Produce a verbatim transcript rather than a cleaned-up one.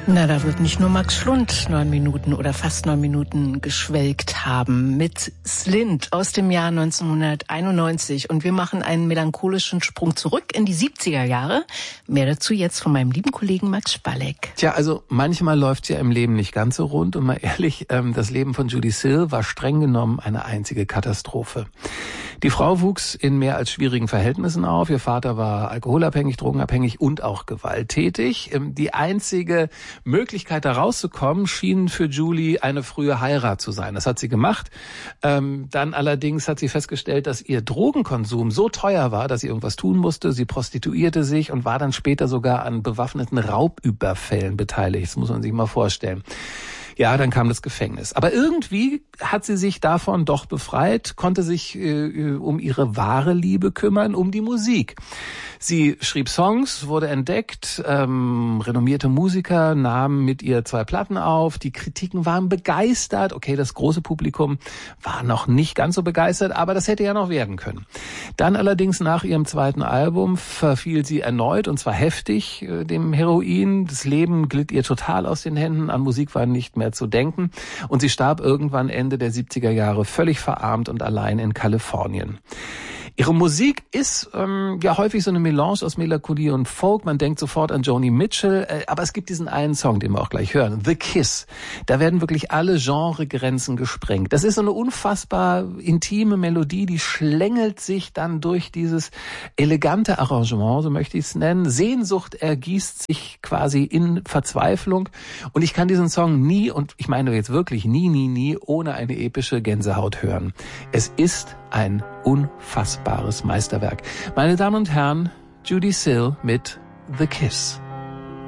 Na, da wird nicht nur Max Schlund neun Minuten oder fast neun Minuten geschwelgt haben mit Slint aus dem Jahr neunzehnhunderteinundneunzig. Und wir machen einen melancholischen Sprung zurück in die siebziger Jahre. Mehr dazu jetzt von meinem lieben Kollegen Max Spalleck. Tja, also manchmal läuft's ja im Leben nicht ganz so rund. Und mal ehrlich, ähm, das Leben von Judee Sill war streng genommen eine einzige Katastrophe. Die Frau wuchs in mehr als schwierigen Verhältnissen auf. Ihr Vater war alkoholabhängig, drogenabhängig und auch gewalttätig. Die einzige Möglichkeit, da rauszukommen, schien für Julie eine frühe Heirat zu sein. Das hat sie gemacht. Ähm, dann allerdings hat sie festgestellt, dass ihr Drogenkonsum so teuer war, dass sie irgendwas tun musste. Sie prostituierte sich und war dann später sogar an bewaffneten Raubüberfällen beteiligt. Das muss man sich mal vorstellen. Ja, dann kam das Gefängnis. Aber irgendwie hat sie sich davon doch befreit, konnte sich äh, um ihre wahre Liebe kümmern, um die Musik. Sie schrieb Songs, wurde entdeckt, ähm, renommierte Musiker nahmen mit ihr zwei Platten auf. Die Kritiken waren begeistert. Okay, das große Publikum war noch nicht ganz so begeistert, aber das hätte ja noch werden können. Dann allerdings nach ihrem zweiten Album verfiel sie erneut, und zwar heftig, äh, dem Heroin. Das Leben glitt ihr total aus den Händen, an Musik war nicht mehr zu denken, und sie starb irgendwann Ende der siebziger Jahre völlig verarmt und allein in Kalifornien. Ihre Musik ist ähm, ja häufig so eine Melange aus Melancholie und Folk. Man denkt sofort an Joni Mitchell, äh, aber es gibt diesen einen Song, den wir auch gleich hören, The Kiss. Da werden wirklich alle Genregrenzen gesprengt. Das ist so eine unfassbar intime Melodie, die schlängelt sich dann durch dieses elegante Arrangement, so möchte ich es nennen. Sehnsucht ergießt sich quasi in Verzweiflung, und ich kann diesen Song nie, und ich meine jetzt wirklich nie, nie, nie, ohne eine epische Gänsehaut hören. Es ist ein unfassbares Meisterwerk. Meine Damen und Herren, Judee Sill mit The Kiss.